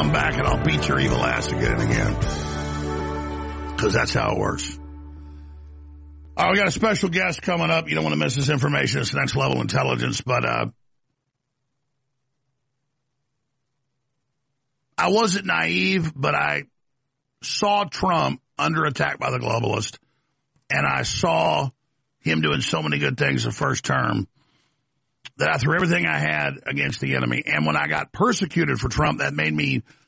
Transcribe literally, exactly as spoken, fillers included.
come back and I'll beat your evil ass again and again. Because that's how it works. All right, we got a special guest coming up. You don't want to miss this information. It's next level intelligence. But uh, I wasn't naive, but I saw Trump under attack by the globalists. And I saw him doing so many good things the first term that I threw everything I had against the enemy. And when I got persecuted for Trump, that made me